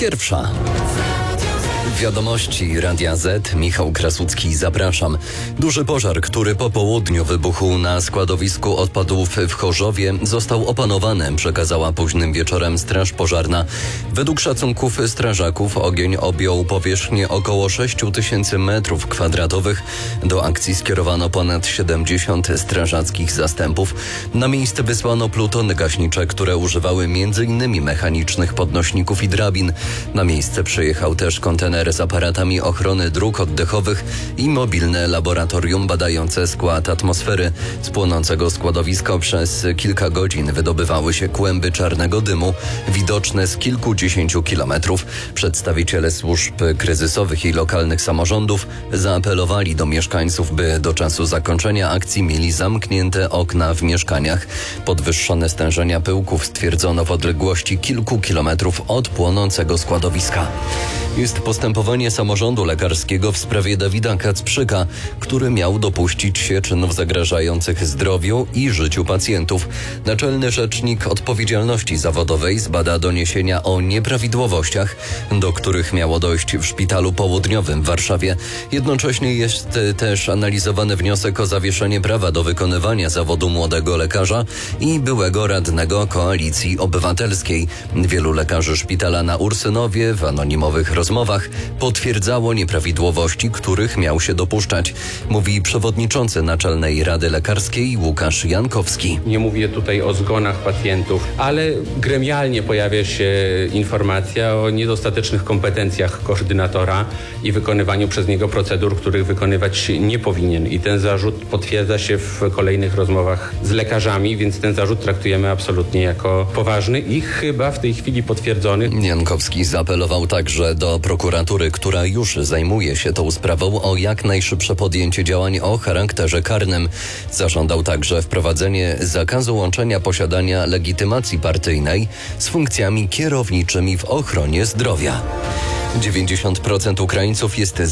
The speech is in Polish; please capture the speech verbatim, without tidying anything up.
pierwsza. Wiadomości Radia Z. Michał Krasucki, zapraszam. Duży pożar, który po południu wybuchł na składowisku odpadów w Chorzowie, został opanowany, przekazała późnym wieczorem Straż Pożarna. Według szacunków strażaków ogień objął powierzchnię około sześć tysięcy metrów kwadratowych. Do akcji skierowano ponad siedemdziesiąt strażackich zastępów. Na miejsce wysłano plutony gaśnicze, które używały między innymi mechanicznych podnośników i drabin. Na miejsce przyjechał też kontener z aparatami ochrony dróg oddechowych i mobilne laboratorium badające skład atmosfery. Z płonącego składowiska przez kilka godzin wydobywały się kłęby czarnego dymu, widoczne z kilkudziesięciu kilometrów. Przedstawiciele służb kryzysowych i lokalnych samorządów zaapelowali do mieszkańców, by do czasu zakończenia akcji mieli zamknięte okna w mieszkaniach. Podwyższone stężenia pyłków stwierdzono w odległości kilku kilometrów od płonącego składowiska. Jest postępowanie samorządu lekarskiego w sprawie Dawida Kacprzyka, który miał dopuścić się czynów zagrażających zdrowiu i życiu pacjentów. Naczelny Rzecznik Odpowiedzialności Zawodowej zbada doniesienia o nieprawidłowościach, do których miało dojść w Szpitalu Południowym w Warszawie. Jednocześnie jest też analizowany wniosek o zawieszenie prawa do wykonywania zawodu młodego lekarza i byłego radnego Koalicji Obywatelskiej. Wielu lekarzy szpitala na Ursynowie w anonimowych rozmowach potwierdzało nieprawidłowości, których miał się dopuszczać, mówi przewodniczący Naczelnej Rady Lekarskiej Łukasz Jankowski. Nie mówię tutaj o zgonach pacjentów, ale gremialnie pojawia się informacja o niedostatecznych kompetencjach koordynatora i wykonywaniu przez niego procedur, których wykonywać nie powinien. I ten zarzut potwierdza się w kolejnych rozmowach z lekarzami, więc ten zarzut traktujemy absolutnie jako poważny i chyba w tej chwili potwierdzony. Jankowski zaapelował także do prokuratury, która już zajmuje się tą sprawą, o jak najszybsze podjęcie działań o charakterze karnym. Zażądał także wprowadzenie zakazu łączenia posiadania legitymacji partyjnej z funkcjami kierowniczymi w ochronie zdrowia. dziewięćdziesiąt procent Ukraińców jest